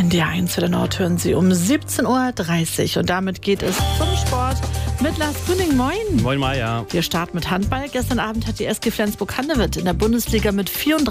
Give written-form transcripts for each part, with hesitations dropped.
NDR 1 für der Nord hören Sie um 17.30 Uhr. Und damit geht es zum Sport mit Lars Grüning. Moin. Moin, Maja. Wir starten mit Handball. Gestern Abend hat die SG Flensburg-Handewitt in der Bundesliga mit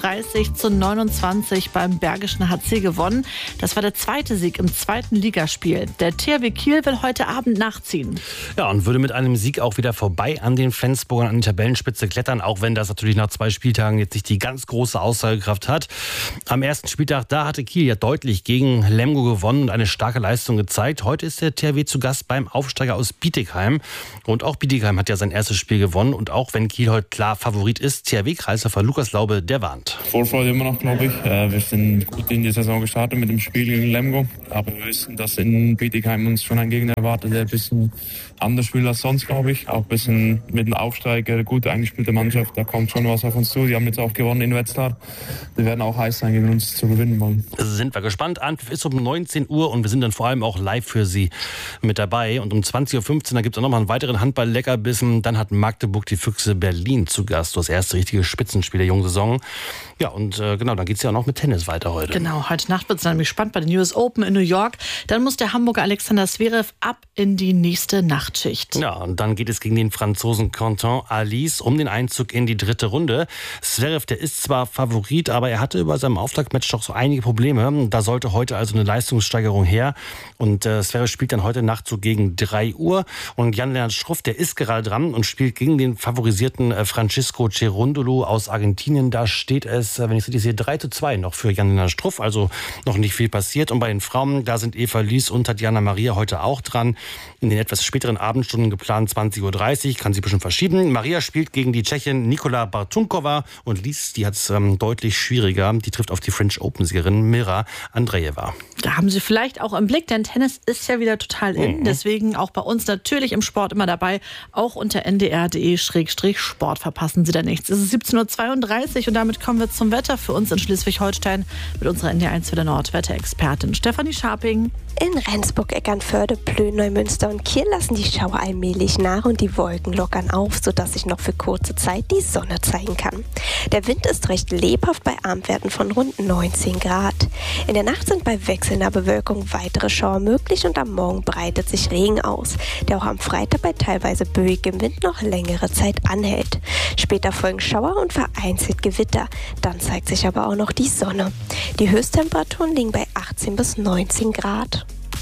34:29 beim Bergischen HC gewonnen. Das war der zweite Sieg im zweiten Ligaspiel. Der THW Kiel will heute Abend nachziehen. Ja, und würde mit einem Sieg auch wieder vorbei an den Flensburgern an die Tabellenspitze klettern, auch wenn das natürlich nach 2 Spieltagen jetzt nicht die ganz große Aussagekraft hat. Am ersten Spieltag, da hatte Kiel ja deutlich gegen Lemgo gewonnen und eine starke Leistung gezeigt. Heute ist der THW zu Gast beim Aufsteiger aus Bietigheim. Und auch Bietigheim hat ja sein erstes Spiel gewonnen. Und auch wenn Kiel heute klar Favorit ist, THW-Kreisläufer Lukas Laube, der warnt. Vorfreude immer noch, glaube ich. Wir sind gut in die Saison gestartet mit dem Spiel gegen Lemgo. Aber wir wissen, dass in Bietigheim uns schon ein Gegner erwartet, der ein bisschen anders spielt als sonst, glaube ich. Auch ein bisschen mit dem Aufsteiger, eine gut eingespielte Mannschaft. Da kommt schon was auf uns zu. Die haben jetzt auch gewonnen in Wetzlar. Wir werden auch heiß sein, gegen uns zu gewinnen wollen. Sind wir gespannt. Anpfiff ist um 19 Uhr und wir sind dann vor allem auch live für Sie mit dabei. Und um 20.15 Uhr gibt es auch nochmal einen weiteren Handball-Leckerbissen. Dann hat Magdeburg die Füchse Berlin zu Gast. Das erste richtige Spitzenspiel der jungen Saison. Ja, und genau, dann geht es ja auch noch mit Tennis weiter heute. Genau, heute Nacht wird es nämlich spannend bei den US Open in New York. Dann muss der Hamburger Alexander Zverev ab in die nächste Nachtschicht. Ja, und dann geht es gegen den Franzosen Quentin Alice um den Einzug in die dritte Runde. Zverev, der ist zwar Favorit, aber er hatte über seinem Auftaktmatch doch so einige Probleme. Da sollte heute also eine Leistungssteigerung her. Und Zverev spielt dann heute Nacht so gegen 3 Uhr. Und Jan-Lennart Struff, der ist gerade dran und spielt gegen den favorisierten Francisco Cerundolo aus Argentinien. Da steht es, wenn ich es richtig sehe, 3:2 noch für Jan-Lennart Struff. Also noch nicht viel passiert. Und bei den Frauen, da sind Eva Lies und Tatjana Maria heute auch dran. In den etwas späteren Abendstunden geplant 20:30 Uhr, kann sich bestimmt verschieben. Maria spielt gegen die Tschechin Nikola Bartunkova und Lies, die hat es deutlich schwieriger. Die trifft auf die French Open-Siegerin Mira Andreeva. Da haben Sie vielleicht auch im Blick, denn Tennis ist ja wieder total in. Deswegen auch bei uns natürlich im Sport immer dabei. Auch unter ndr.de/Sport verpassen Sie da nichts. Es ist 17.32 Uhr und damit kommen wir zum Wetter für uns in Schleswig-Holstein mit unserer NDR 1 für der Nord-Wetterexpertin Stefanie Scharping. In Rendsburg, Eckernförde, Plön, Neumünster und Kiel lassen die Schauer allmählich nach und die Wolken lockern auf, sodass sich noch für kurze Zeit die Sonne zeigen kann. Der Wind ist recht lebhaft bei Abendwerten von rund 19 Grad. In der Nacht sind bei wechselnder Bewölkung weitere Schauer möglich und am Morgen breitet sich Regen aus, der auch am Freitag bei teilweise böigem Wind noch längere Zeit anhält. Später folgen Schauer und vereinzelt Gewitter. Dann zeigt sich aber auch noch die Sonne. Die Höchsttemperaturen liegen bei 18 bis 19 Grad.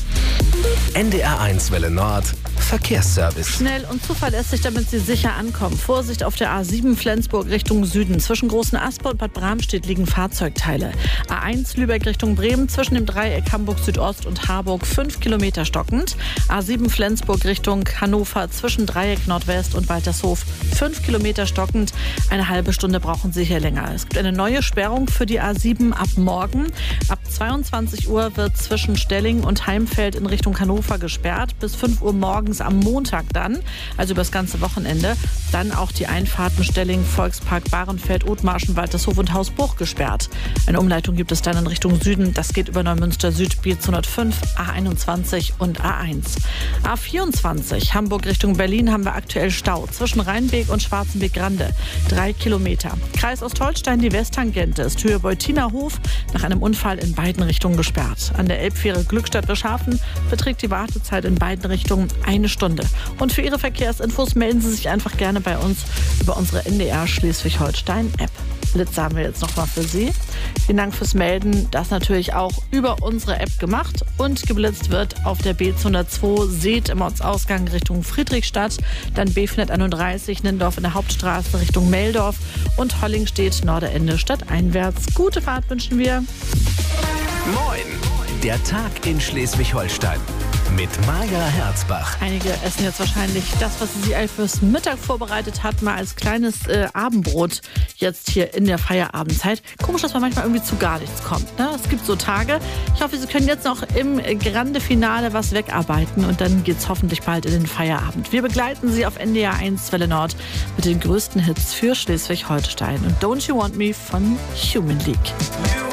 NDR 1 Welle Nord Verkehrsservice. Schnell und zuverlässig, damit Sie sicher ankommen. Vorsicht auf der A7 Flensburg Richtung Süden. Zwischen Großen Asper und Bad Bramstedt liegen Fahrzeugteile. A1 Lübeck Richtung Bremen zwischen dem Dreieck Hamburg Südost und Harburg 5 Kilometer stockend. A7 Flensburg Richtung Hannover zwischen Dreieck Nordwest und Waltershof 5 Kilometer stockend. Eine halbe Stunde brauchen Sie hier länger. Es gibt eine neue Sperrung für die A7 ab morgen. Ab 22 Uhr wird zwischen Stelling und Heimfeld in Richtung Hannover gesperrt. Bis 5 Uhr morgens am Montag dann, also über das ganze Wochenende. Dann auch die Einfahrten Stelling, Volkspark, Bahrenfeld, Othmarschen, Waltershof und Hausbruch gesperrt. Eine Umleitung gibt es dann in Richtung Süden. Das geht über Neumünster Süd, Bietz 105, A21 und A1. A24 Hamburg Richtung Berlin haben wir aktuell Stau zwischen Rheinbeek und Schwarzenbeek-Grande. 3 Kilometer. Kreis Ostholstein, die Westtangente ist Höhe Beutiner-Hof nach einem Unfall in beiden Richtungen gesperrt. An der Elbfähre Glückstadt-Wischhafen beträgt die Wartezeit in beiden Richtungen 1 Stunde. Und für Ihre Verkehrsinfos melden Sie sich einfach gerne bei uns über unsere NDR Schleswig-Holstein-App. Blitze haben wir jetzt noch mal für Sie. Vielen Dank fürs Melden. Das natürlich auch über unsere App gemacht. Und geblitzt wird auf der B202 Seet im Ortsausgang Richtung Friedrichstadt. Dann B431 Nindorf in der Hauptstraße Richtung Meldorf. Und Hollingstedt Norderende stadteinwärts. Gute Fahrt wünschen wir. Moin! Der Tag in Schleswig-Holstein mit Maja Herzbach. Einige essen jetzt wahrscheinlich das, was sie fürs Mittag vorbereitet hat, mal als kleines Abendbrot jetzt hier in der Feierabendzeit. Komisch, dass man manchmal irgendwie zu gar nichts kommt. Ne? Es gibt so Tage. Ich hoffe, Sie können jetzt noch im Grande Finale was wegarbeiten und dann geht's hoffentlich bald in den Feierabend. Wir begleiten Sie auf NDR 1 Welle Nord mit den größten Hits für Schleswig-Holstein und Don't You Want Me von Human League.